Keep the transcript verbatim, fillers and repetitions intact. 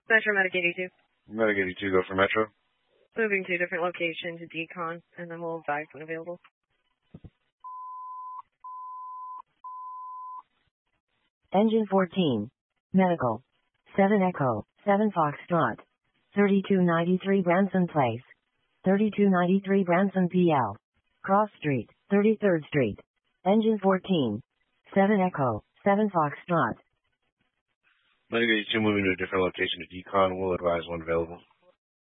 Metro Medic eighty-two. Medic eighty-two, go for Metro. Moving to a different location to decon, and then we'll advise when available. Engine fourteen. Medical. seven Echo, seven Foxtrot. thirty-two ninety-three Branson Place. thirty-two ninety-three Branson P L. Cross Street, thirty-third Street. Engine fourteen. seven Echo, seven Foxtrot. Medic eighty-two moving to a different location to decon. We'll advise when available.